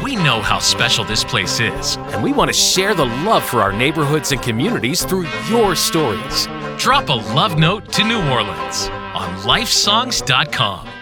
We know how special this place is. And we want to share the love for our neighborhoods and communities through your stories. Drop a love note to New Orleans on lifesongs.com.